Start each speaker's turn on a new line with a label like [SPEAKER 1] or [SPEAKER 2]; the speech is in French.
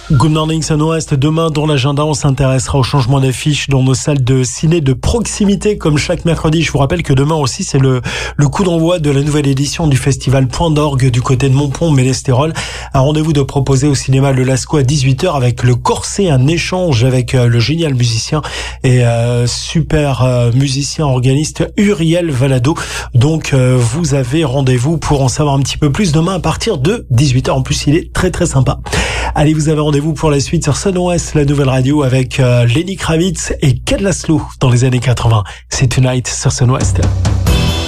[SPEAKER 1] Good Morning Sun West. Demain, dans l'agenda, on s'intéressera au changement d'affiche dans nos salles de ciné de proximité, comme chaque mercredi. Je vous rappelle que demain aussi, c'est le coup d'envoi de la nouvelle édition du festival Point d'Orgue du côté de Montpont-Ménestérol. Un rendez-vous de proposer au cinéma Le Lascaux à 18h avec Le Corset, un échange avec le génial musicien et super musicien organiste Uriel Valado. Donc, vous avez rendez-vous pour en savoir un petit peu plus demain à partir de 18h. En plus, il est très très sympa. Allez, vous avez rendez-vous pour la suite sur Sun West, la nouvelle radio avec Lenny Kravitz et Ken Laszlo dans les années 80. C'est Tonight sur Sun West.